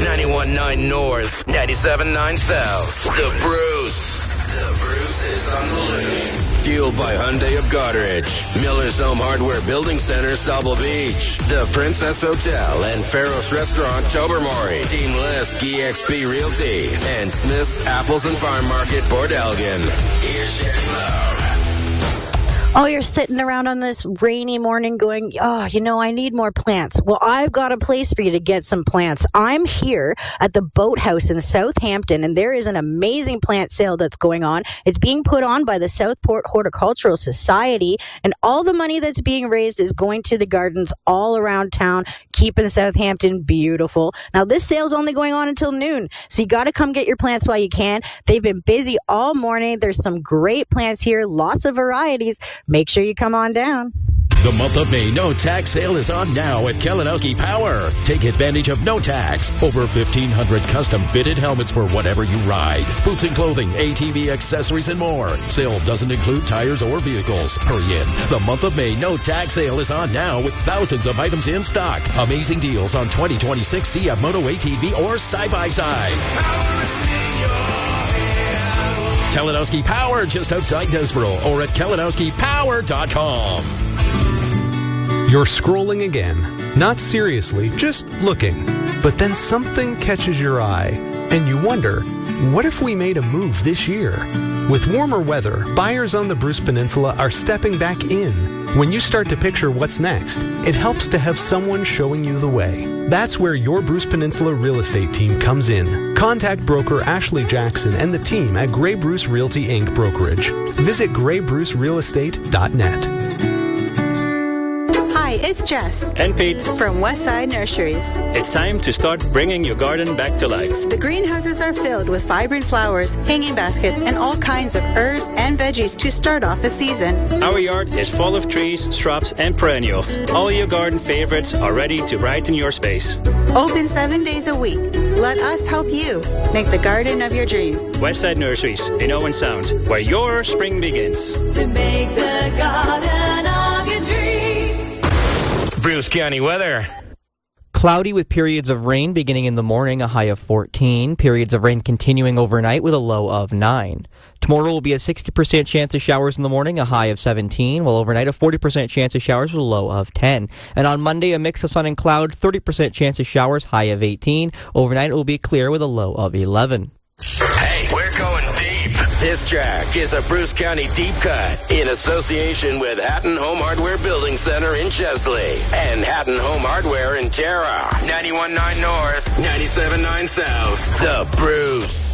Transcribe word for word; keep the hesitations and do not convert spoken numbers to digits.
ninety-one point nine North, ninety-seven point nine South. The Bruce. The Bruce is on the loose. Fueled by Hyundai of Goderich, Miller's Home Hardware Building Center, Sauble Beach, The Princess Hotel and Faros Restaurant, Tobermory, Team Lisk, E X P Realty, and Smith's Apples and Farm Market, Port Elgin. Here's Sherry Love. Oh, you're sitting around on this rainy morning going, oh, you know, I need more plants. Well, I've got a place for you to get some plants. I'm here at the Boathouse in Southampton, and there is an amazing plant sale that's going on. It's being put on by the Southport Horticultural Society, and all the money that's being raised is going to the gardens all around town, keeping Southampton beautiful. Now, this sale's only going on until noon, so you got to come get your plants while you can. They've been busy all morning. There's some great plants here, lots of varieties. Make sure you come on down. The month of May no tax sale is on now at Kalinowski Power. Take advantage of no tax. Over fifteen hundred custom fitted helmets for whatever you ride. Boots and clothing, A T V accessories, and more. Sale doesn't include tires or vehicles. Hurry in. The month of May no tax sale is on now with thousands of items in stock. Amazing deals on twenty twenty-six C F Moto A T V or side-by-side. Kalinowski Power just outside Desborough or at kalinowski power dot com. You're scrolling again. Not seriously, just looking. But then something catches your eye, and you wonder, what if we made a move this year? With warmer weather, buyers on the Bruce Peninsula are stepping back in. When you start to picture what's next, it helps to have someone showing you the way. That's where your Bruce Peninsula real estate team comes in. Contact broker Ashley Jackson and the team at Grey Bruce Realty Incorporated. Brokerage. Visit gray bruce real estate dot net. Hi, it's Jess. And Pete. From Westside Nurseries. It's time to start bringing your garden back to life. The greenhouses are filled with vibrant flowers, hanging baskets, and all kinds of herbs and veggies to start off the season. Our yard is full of trees, shrubs, and perennials. All your garden favorites are ready to brighten your space. Open seven days a week. Let us help you make the garden of your dreams. Westside Nurseries in Owen Sound, where your spring begins. To make the garden of your dreams. Bruce County weather. Cloudy with periods of rain beginning in the morning, a high of fourteen. Periods of rain continuing overnight with a low of nine. Tomorrow will be a sixty percent chance of showers in the morning, a high of seventeen, while overnight a forty percent chance of showers with a low of ten. And on Monday, a mix of sun and cloud, thirty percent chance of showers, high of eighteen. Overnight it will be clear with a low of eleven. Hey, we're going deep. This track is a Bruce County deep cut in association with Hatton Home Hardware Building Center in Chesley and Hatton Home Hardware in Tara. ninety-one point nine North, ninety-seven point nine South. The Bruce.